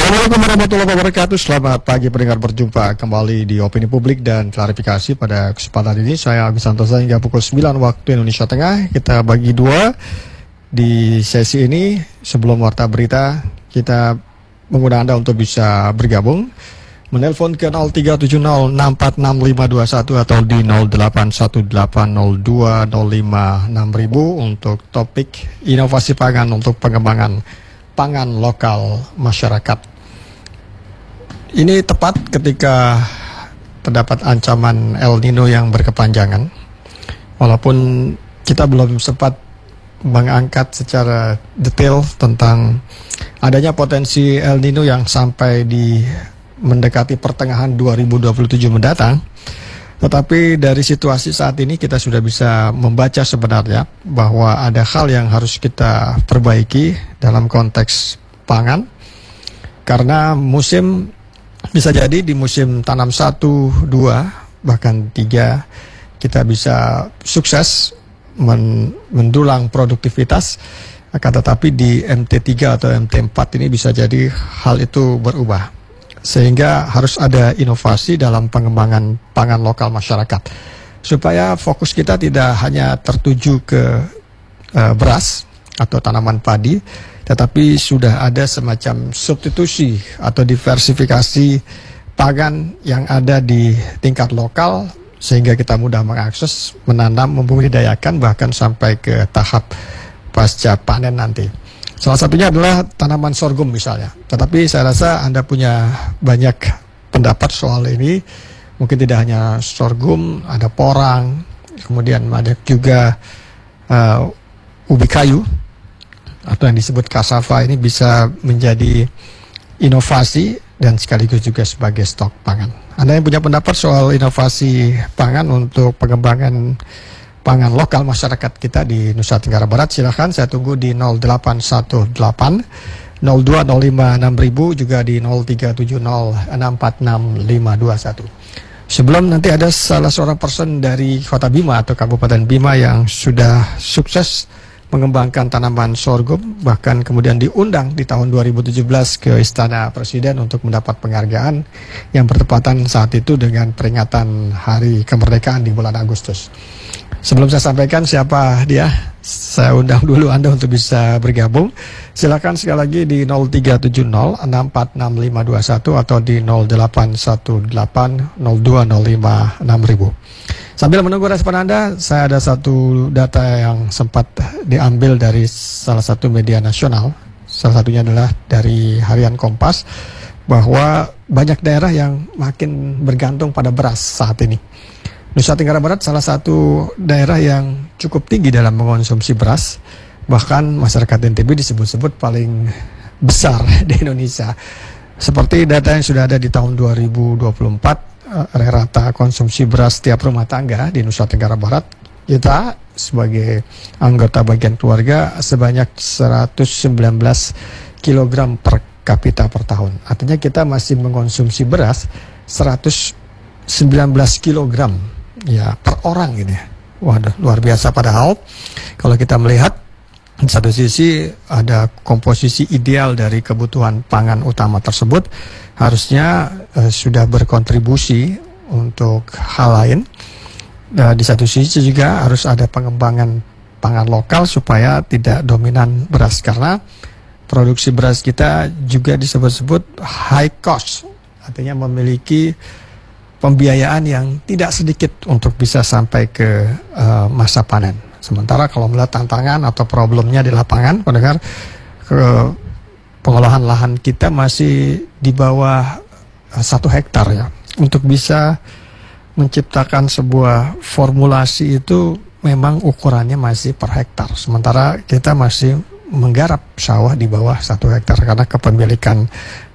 Assalamualaikum warahmatullahi wabarakatuh. Selamat pagi pendengar, berjumpa kembali di Opini Publik dan Klarifikasi. Pada kesempatan ini saya Agus Santosa hingga pukul 9 waktu Indonesia Tengah. Kita bagi dua di sesi ini. Sebelum warta berita, kita mengundang Anda untuk bisa bergabung, menelpon ke 0370646521 atau di 081802056000 untuk topik inovasi pangan untuk pengembangan pangan lokal masyarakat. Ini tepat ketika terdapat ancaman El Nino yang berkepanjangan. Walaupun kita belum sempat mengangkat secara detail tentang adanya potensi El Nino yang sampai di mendekati pertengahan 2027 mendatang. Tetapi dari situasi saat ini kita sudah bisa membaca sebenarnya bahwa ada hal yang harus kita perbaiki dalam konteks pangan. Karena bisa jadi di musim tanam 1, 2, bahkan 3 kita bisa sukses mendulang produktivitas. Akan tetapi di MT3 atau MT4 ini bisa jadi hal itu berubah. Sehingga harus ada inovasi dalam pengembangan pangan lokal masyarakat, supaya fokus kita tidak hanya tertuju ke beras atau tanaman padi, tetapi sudah ada semacam substitusi atau diversifikasi pangan yang ada di tingkat lokal, sehingga kita mudah mengakses, menanam, membudidayakan, bahkan sampai ke tahap pasca panen nanti. Salah satunya adalah tanaman sorghum misalnya. Tetapi saya rasa Anda punya banyak pendapat soal ini. Mungkin tidak hanya sorghum, ada porang, kemudian ada juga ubi kayu atau yang disebut cassava. Ini bisa menjadi inovasi dan sekaligus juga sebagai stok pangan. Anda yang punya pendapat soal inovasi pangan untuk pengembangan pangan lokal masyarakat kita di Nusa Tenggara Barat, silahkan saya tunggu di 0818 02056000, juga di 0370646521. Sebelum nanti ada salah seorang person dari Kota Bima atau Kabupaten Bima yang sudah sukses mengembangkan tanaman sorghum, bahkan kemudian diundang di tahun 2017 ke Istana Presiden untuk mendapat penghargaan yang bertepatan saat itu dengan peringatan Hari Kemerdekaan di bulan Agustus. Sebelum saya sampaikan siapa dia, saya undang dulu Anda untuk bisa bergabung. Silakan sekali lagi di 0370646521 atau di 081802056000. Sambil menunggu respon Anda, saya ada satu data yang sempat diambil dari salah satu media nasional. Salah satunya adalah dari Harian Kompas, bahwa banyak daerah yang makin bergantung pada beras saat ini. Nusa Tenggara Barat salah satu daerah yang cukup tinggi dalam mengonsumsi beras. Bahkan masyarakat NTB disebut-sebut paling besar di Indonesia. Seperti data yang sudah ada di tahun 2024, rata konsumsi beras setiap rumah tangga di Nusa Tenggara Barat, kita sebagai anggota bagian keluarga sebanyak 119 kg per kapita per tahun. Artinya kita masih mengonsumsi beras 119 kg ya per orang ini. Waduh, luar biasa. Padahal kalau kita melihat di satu sisi ada komposisi ideal dari kebutuhan pangan utama tersebut, harusnya sudah berkontribusi untuk hal lain. Di satu sisi juga harus ada pengembangan pangan lokal supaya tidak dominan beras, karena produksi beras kita juga disebut-sebut high cost, artinya memiliki pembiayaan yang tidak sedikit untuk bisa sampai ke masa panen. Sementara kalau melihat tantangan atau problemnya di lapangan, pendengar, pengolahan lahan kita masih di bawah 1 hektar ya. Untuk bisa menciptakan sebuah formulasi itu memang ukurannya masih per hektar. Sementara kita masih menggarap sawah di bawah 1 hektar karena kepemilikan